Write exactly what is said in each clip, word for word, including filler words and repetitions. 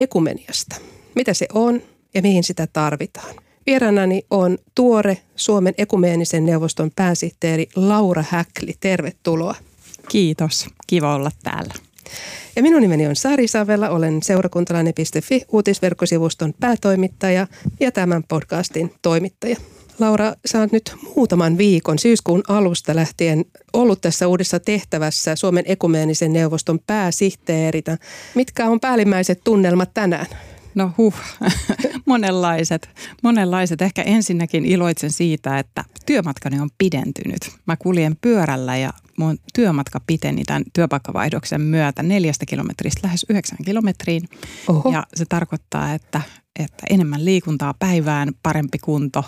ekumeniasta. Mitä se on ja mihin sitä tarvitaan? Vieraanani on tuore Suomen ekumeenisen neuvoston pääsihteeri Laura Häkli. Tervetuloa. Kiitos. Kiva olla täällä. Ja minun nimeni on Sari Savela. Olen seurakuntalainen piste fi uutisverkkosivuston päätoimittaja ja tämän podcastin toimittaja. Laura, sä oot nyt muutaman viikon syyskuun alusta lähtien ollut tässä uudessa tehtävässä Suomen ekumeenisen neuvoston pääsihteerinä. Mitkä on päällimmäiset tunnelmat tänään? No huh, monenlaiset. Monenlaiset. Ehkä ensinnäkin iloitsen siitä, että työmatkani on pidentynyt. Mä kuljen pyörällä ja mun työmatka piteni tämän työpaikkavaihdoksen myötä neljästä kilometristä lähes yhdeksän kilometriin. Oho. Ja se tarkoittaa, että, että enemmän liikuntaa päivään, parempi kunto.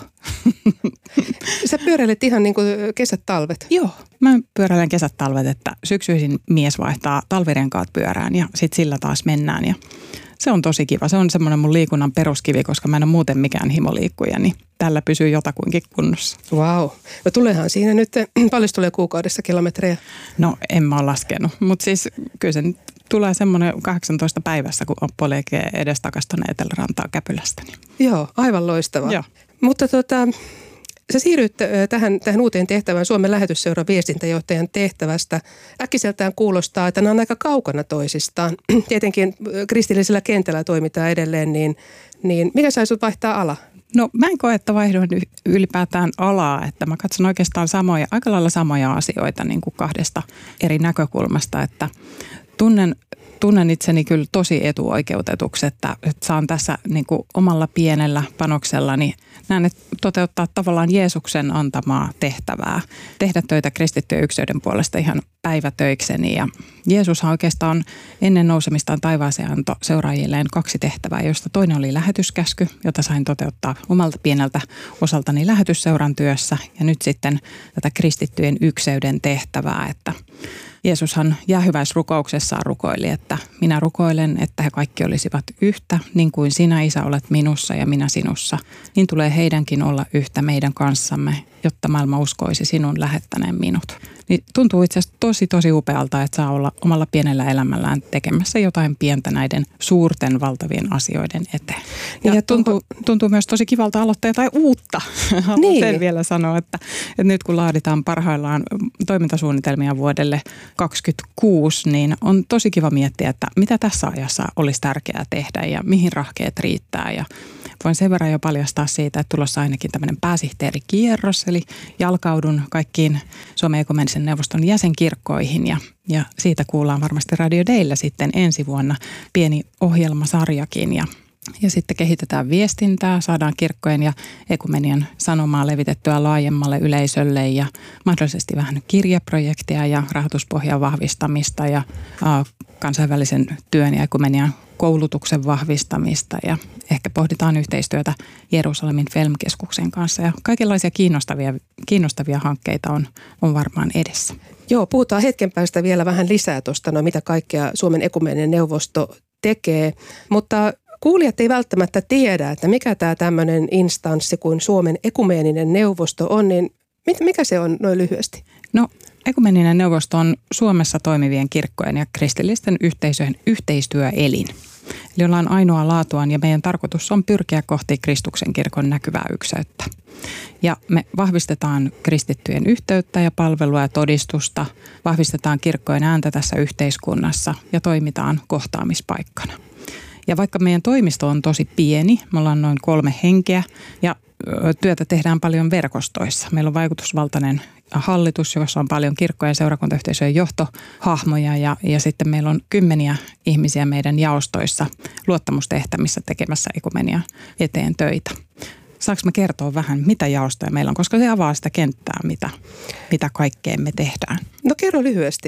Sä pyöräilet ihan niin kuin kesät talvet. Joo, mä pyöräilen kesät talvet, että syksyisin mies vaihtaa talvirenkaat pyörään ja sitten sillä taas mennään ja se on tosi kiva. Se on semmoinen mun liikunnan peruskivi, koska mä en ole muuten mikään himoliikkuja, niin tällä pysyy jotakuinkin kunnossa. Vau. Wow. No tuleehan siinä nyt, paljon tulee kuukaudessa kilometrejä? No en mä ole laskenut, mutta siis kyllä se nyt tulee semmoinen kahdeksantoista päivässä, kun polkee edestakaisin tuonne Etelärantaan Käpylästä. Niin. Joo, aivan loistavaa. Joo. Mutta tota, sä siirryt tähän, tähän uuteen tehtävään Suomen lähetysseuran viestintäjohtajan tehtävästä. Äkkiseltään kuulostaa, että nämä on aika kaukana toisistaan. Tietenkin kristillisellä kentällä toimitaan edelleen, niin, niin mikä sai sut vaihtaa ala? No mä en koe, että vaihdoin ylipäätään alaa, että mä katson oikeastaan samoja, aika lailla samoja asioita niin kuin kahdesta eri näkökulmasta, että tunnen Tunnen itseni kyllä tosi etuoikeutetuksi, että, että saan tässä niin kuin omalla pienellä panoksellani näen, että toteuttaa tavallaan Jeesuksen antamaa tehtävää. Tehdä töitä kristittyjen yksilöiden puolesta ihan päivätöikseni. Ja Jeesushan oikeastaan ennen nousemistaan taivaaseen antoi seuraajilleen kaksi tehtävää, joista toinen oli lähetyskäsky, jota sain toteuttaa omalta pieneltä osaltani lähetysseuran työssä. Ja nyt sitten tätä kristittyjen yksilöiden tehtävää, että Jeesushan jäähyväisrukouksessaan rukoili, että minä rukoilen, että he kaikki olisivat yhtä, niin kuin sinä, Isä, olet minussa ja minä sinussa. Niin tulee heidänkin olla yhtä meidän kanssamme, jotta maailma uskoisi sinun lähettäneen minut. Niin tuntuu itse asiassa tosi, tosi upealta, että saa olla omalla pienellä elämällään tekemässä jotain pientä näiden suurten valtavien asioiden eteen. Ja, ja tuntuu, tuntuu myös tosi kivalta aloittaa jotain uutta. Haluan niin. sen vielä sanoa, että, että nyt kun laaditaan parhaillaan toimintasuunnitelmia vuodelle kaksikymmentäkuusi, niin on tosi kiva miettiä, että mitä tässä ajassa olisi tärkeää tehdä ja mihin rahkeet riittää. Ja voin sen verran jo paljastaa siitä, että tulossa ainakin tämmöinen pääsihteerikierros, eli jalkaudun kaikkiin Suomen ekumeenisen neuvoston jäsenkirkkoihin ja, ja siitä kuullaan varmasti Radio Dayllä sitten ensi vuonna pieni ohjelmasarjakin ja Ja sitten kehitetään viestintää, saadaan kirkkojen ja ekumenian sanomaa levitettyä laajemmalle yleisölle ja mahdollisesti vähän kirjaprojektia ja rahoituspohjan vahvistamista ja äh, kansainvälisen työn ja ekumenian koulutuksen vahvistamista ja ehkä pohditaan yhteistyötä Jerusalemin Film-keskuksen kanssa ja kaikenlaisia kiinnostavia, kiinnostavia hankkeita on, on varmaan edessä. Joo, puhutaan hetken päästä vielä vähän lisää tuosta, no mitä kaikkea Suomen ekumeeninen neuvosto tekee, mutta kuulijat ei välttämättä tiedä, että mikä tämä tämmöinen instanssi kuin Suomen ekumeeninen neuvosto on, niin mikä se on noin lyhyesti? No, ekumeeninen neuvosto on Suomessa toimivien kirkkojen ja kristillisten yhteisöjen yhteistyöelin. Eli ollaan ainoa laatuaan ja meidän tarkoitus on pyrkiä kohti Kristuksen kirkon näkyvää ykseyttä. Ja me vahvistetaan kristittyjen yhteyttä ja palvelua ja todistusta, vahvistetaan kirkkojen ääntä tässä yhteiskunnassa ja toimitaan kohtaamispaikkana. Ja vaikka meidän toimisto on tosi pieni, me ollaan noin kolme henkeä ja työtä tehdään paljon verkostoissa. Meillä on vaikutusvaltainen hallitus, jossa on paljon kirkkojen ja seurakuntayhteisöjen johtohahmoja ja, ja sitten meillä on kymmeniä ihmisiä meidän jaostoissa luottamustehtämissä tekemässä ekumenia eteen töitä. Saanko mä kertoa vähän, mitä jaostoja meillä on, koska se avaa sitä kenttää, mitä, mitä kaikkea me tehdään. No kerro lyhyesti.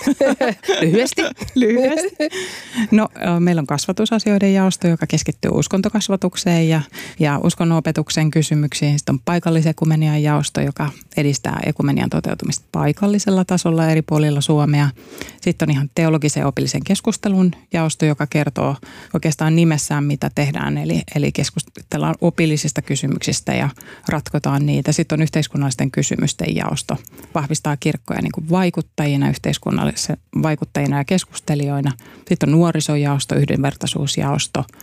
lyhyesti? lyhyesti. No meillä on kasvatusasioiden jaosto, joka keskittyy uskontokasvatukseen ja, ja uskonnonopetuksen kysymyksiin. Sitten on paikallisekumenian jaosto, joka edistää ekumenian toteutumista paikallisella tasolla eri puolilla Suomea. Sitten on ihan teologisen ja opillisen keskustelun jaosto, joka kertoo oikeastaan nimessään, mitä tehdään. Eli, eli keskustellaan opillisista kysymyksistä ja ratkotaan niitä. Sitten on yhteiskunnallisten kysymysten jaosto, vahvistaa kirkkoja niin kuin vaikuttajina, yhteiskunnallisissa vaikuttajina ja keskustelijoina. Sitten on nuorisojaosto, yhdenvertaisuusjaosto,